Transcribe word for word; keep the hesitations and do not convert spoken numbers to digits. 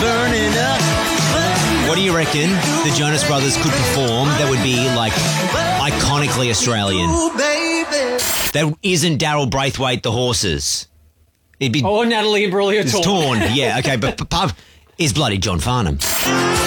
burning up. What do you reckon the Jonas Brothers could perform that would be, like, iconically Australian? That isn't Daryl Braithwaite, The Horses. It'd be... Oh, Natalie Imbruglia, Torn. Torn. Yeah, okay, but, but, but is bloody John Farnham.